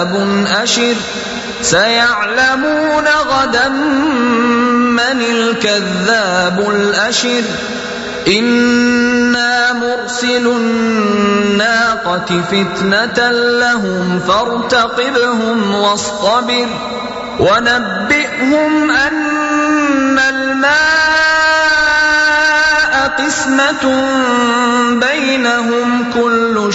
أشر سيعلمون غدا من الكذاب الأشر إنا مرسل الناقة فتنة لهم فارتقبهم واصطبر ونبئهم أن الماء قسمة بينهم كل